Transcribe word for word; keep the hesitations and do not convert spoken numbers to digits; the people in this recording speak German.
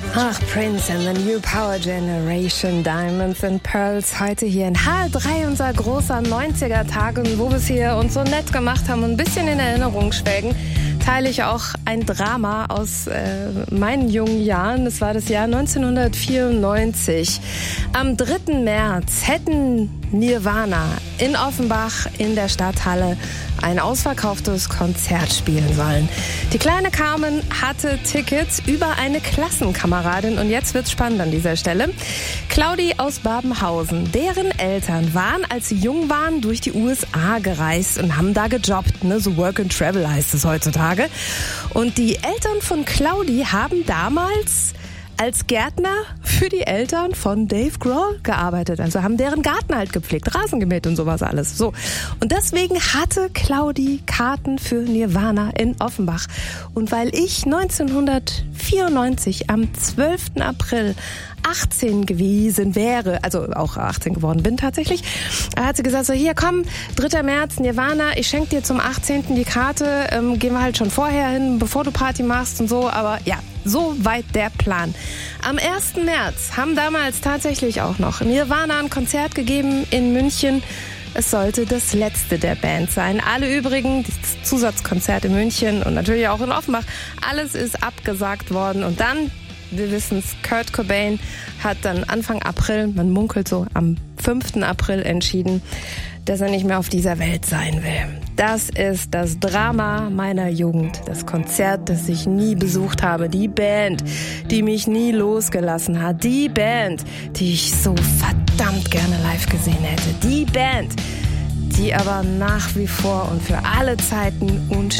Ach, Prince and the New Power Generation, Diamonds and Pearls, heute hier in H drei, unser großer neunziger-Tag, und wo wir es hier uns so nett gemacht haben und ein bisschen in Erinnerung schwelgen, teile ich auch ein Drama aus äh, meinen jungen Jahren. Das war das Jahr neunzehnhundertvierundneunzig. Am dritten März hätten Nirvana in Offenbach in der Stadthalle ein ausverkauftes Konzert spielen sollen. Die kleine Carmen hatte Tickets über eine Klassenkameradin, und jetzt wird's spannend an dieser Stelle. Claudi aus Babenhausen, deren Eltern waren, als sie jung waren, durch die U S A gereist und haben da gejobbt, ne? So Work and Travel heißt es heutzutage. Und die Eltern von Claudi haben damals als Gärtner für die Eltern von Dave Grohl gearbeitet. Also haben deren Garten halt gepflegt, Rasen gemäht und sowas alles. So. Und deswegen hatte Claudi Karten für Nirvana in Offenbach. Und weil ich neunzehnhundertvierundneunzig am zwölften April achtzehn gewesen wäre, also auch achtzehn geworden bin tatsächlich, hat sie gesagt, so hier komm, dritter März, Nirvana, ich schenke dir zum achtzehnten die Karte, ähm, gehen wir halt schon vorher hin, bevor du Party machst und so, aber ja, so weit der Plan. Am ersten März haben damals tatsächlich auch noch Nirvana ein Konzert gegeben in München. Es sollte das letzte der Band sein. Alle übrigen, das Zusatzkonzert in München und natürlich auch in Offenbach, alles ist abgesagt worden. Und dann, wir wissen's, Kurt Cobain hat dann Anfang April, man munkelt so am fünften April, entschieden, dass er nicht mehr auf dieser Welt sein will. Das ist das Drama meiner Jugend. Das Konzert, das ich nie besucht habe. Die Band, die mich nie losgelassen hat. Die Band, die ich so verdammt gerne live gesehen hätte. Die Band, die aber nach wie vor und für alle Zeiten unstillbar